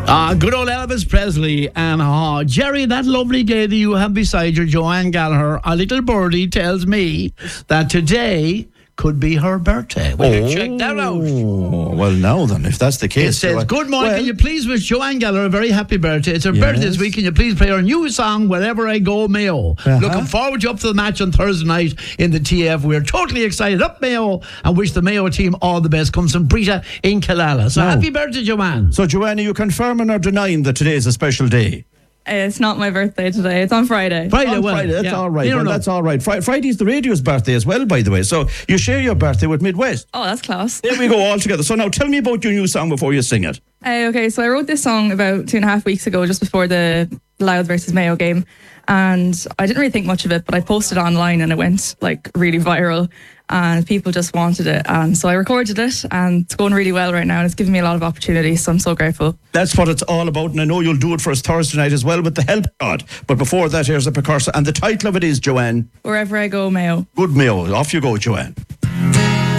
Good old Elvis Presley. And Jerry, that lovely lady you have beside you, Joanne Gallagher, a little birdie tells me that today could be her birthday. Will you check that out? Well, now then, if that's the case. It says, good morning, can you please wish Joanne Gallagher a very happy birthday? It's her birthday this week. Can you please play her new song, Wherever I Go, Mayo? Looking forward to up to the match on Thursday night in the TF. We're totally excited. Up Mayo, and wish the Mayo team all the best. Comes from Brita in Killala. So happy birthday, Joanne. So, Joanne, are you confirming or denying that today is a special day? It's not my birthday today. It's on Friday. Friday, that's all right. Well, that's all right. Friday's the radio's birthday as well, by the way. So you share your birthday with Midwest. Oh, that's class. There we go, all together. So now tell me about your new song before you sing it. Okay, so I wrote this song about 2.5 weeks ago, just before the Louth versus Mayo game. And I didn't really think much of it, but I posted it online and it went like really viral. And people just wanted it. And so I recorded it and it's going really well right now. And it's given me a lot of opportunities. So I'm so grateful. That's what it's all about. And I know you'll do it for us Thursday night as well with the help of God. But before that, here's a precursor. And the title of it is, Joanne? Wherever I Go, Mayo. Good Mayo. Off you go, Joanne.